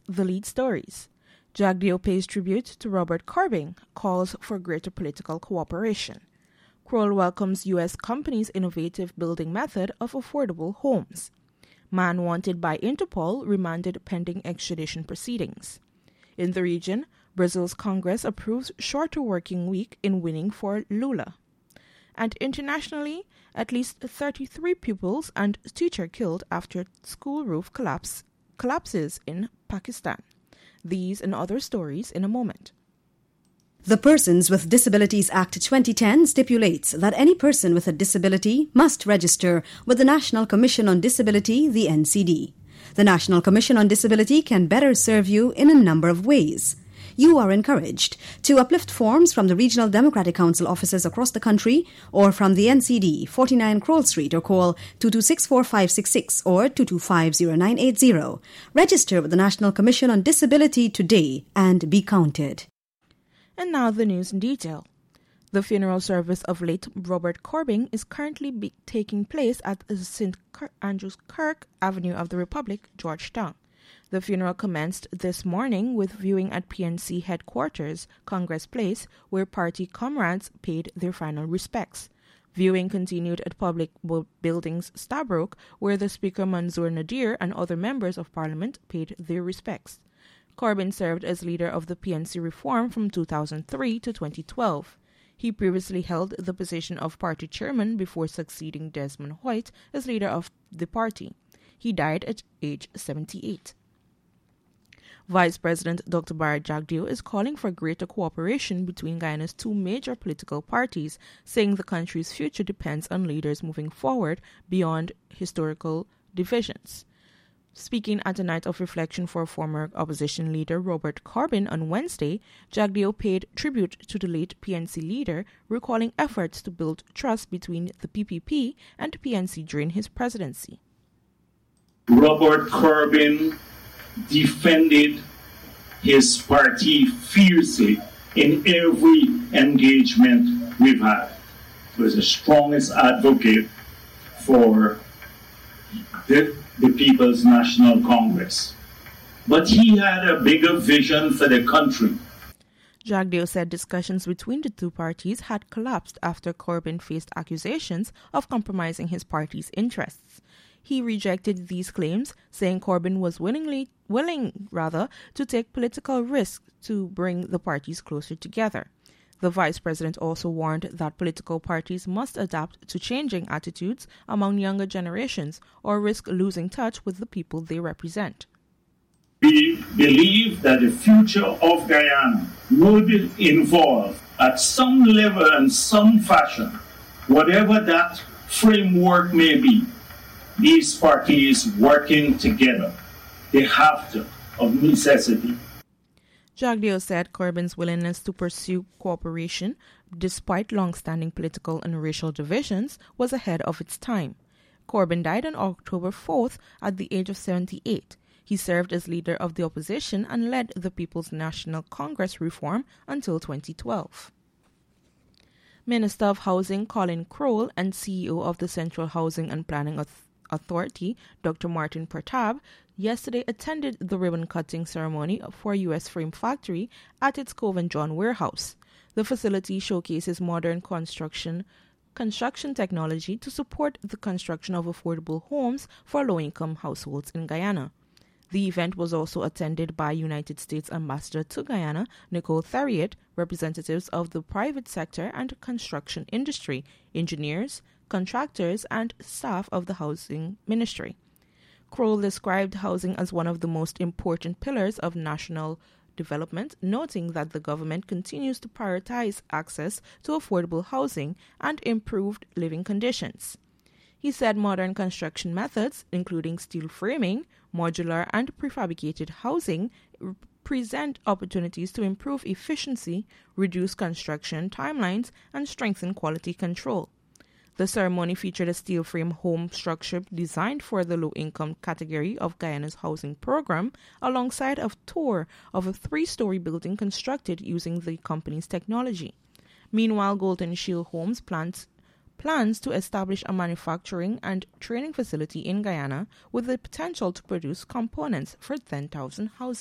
the lead stories. Jagdeo pays tribute to Robert Corbyn, calls for greater political cooperation. Kroll welcomes U.S. company's innovative building method of affordable homes. Man wanted by Interpol remanded pending extradition proceedings. In the region, Brazil's Congress approves shorter working week in winning for Lula. And internationally, at least 33 pupils and teacher killed after school roof collapses in Pakistan. These and other stories in a moment. The Persons with Disabilities Act 2010 stipulates that any person with a disability must register with the National Commission on Disability, the NCD. The National Commission on Disability can better serve you in a number of ways. You are encouraged to uplift forms from the Regional Democratic Council offices across the country or from the NCD, 49 Kroll Street, or call 226-4566 or 225-0980. Register with the National Commission on Disability today and be counted. And now the news in detail. The funeral service of late Robert Corbyn is currently taking place at St. Andrew's Kirk, Avenue of the Republic, Georgetown. The funeral commenced this morning with viewing at PNC headquarters, Congress Place, where party comrades paid their final respects. Viewing continued at Public Buildings Stabroek, where the Speaker Manzoor Nadir and other members of Parliament paid their respects. Corbyn served as leader of the PNC Reform from 2003 to 2012. He previously held the position of party chairman before succeeding Desmond Hoyt as leader of the party. He died at age 78. Vice President Dr. Bharat Jagdeo is calling for greater cooperation between Guyana's two major political parties, saying the country's future depends on leaders moving forward beyond historical divisions. Speaking at a night of reflection for former opposition leader Robert Corbyn on Wednesday, Jagdeo paid tribute to the late PNC leader, recalling efforts to build trust between the PPP and PNC during his presidency. Robert Corbyn defended his party fiercely in every engagement we've had. He was the strongest advocate for the People's National Congress. But he had a bigger vision for the country. Jagdeo said discussions between the two parties had collapsed after Corbyn faced accusations of compromising his party's interests. He rejected these claims, saying Corbyn was willing to take political risks to bring the parties closer together. The vice president also warned that political parties must adapt to changing attitudes among younger generations or risk losing touch with the people they represent. We believe that the future of Guyana would involve, at some level and some fashion, whatever that framework may be, these parties working together. They have to, of necessity. Jagdeo said Corbyn's willingness to pursue cooperation, despite long-standing political and racial divisions, was ahead of its time. Corbyn died on October 4th at the age of 78. He served as leader of the opposition and led the People's National Congress reform until 2012. Minister of Housing Colin Kroll and CEO of the Central Housing and Planning Authority, Dr. Martin Pratap, yesterday attended the ribbon-cutting ceremony for U.S. Frame Factory at its Cove and John warehouse. The facility showcases modern construction technology to support the construction of affordable homes for low-income households in Guyana. The event was also attended by United States Ambassador to Guyana, Nicole Theriot, representatives of the private sector and construction industry, engineers, contractors, and staff of the Housing Ministry. Kroll described housing as one of the most important pillars of national development, noting that the government continues to prioritize access to affordable housing and improved living conditions. He said modern construction methods, including steel framing, modular and prefabricated housing, present opportunities to improve efficiency, reduce construction timelines, and strengthen quality control. The ceremony featured a steel frame home structure designed for the low-income category of Guyana's housing program, alongside a tour of a 3-story building constructed using the company's technology. Meanwhile, Golden Shield Homes plans to establish a manufacturing and training facility in Guyana with the potential to produce components for 10,000 houses.